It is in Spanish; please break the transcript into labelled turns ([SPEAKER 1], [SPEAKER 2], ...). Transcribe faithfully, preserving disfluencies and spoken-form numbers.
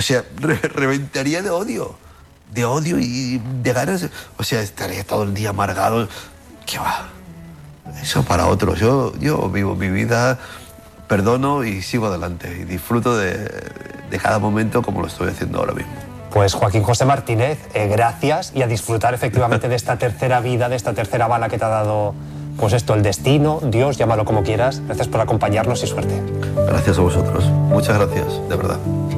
[SPEAKER 1] O sea, re reventaría de odio. De odio y de ganas. O sea, estaría todo el día amargado. ¿Qué va? Eso para otros. Yo, yo vivo mi vida, perdono y sigo adelante. Y disfruto de, de cada momento como lo estoy haciendo ahora mismo.
[SPEAKER 2] Pues Joaquín José Martínez, eh, gracias y a disfrutar efectivamente de esta tercera vida, de esta tercera bala que te ha dado, pues esto, el destino, Dios, llámalo como quieras. Gracias por acompañarnos y suerte.
[SPEAKER 1] Gracias a vosotros. Muchas gracias, de verdad.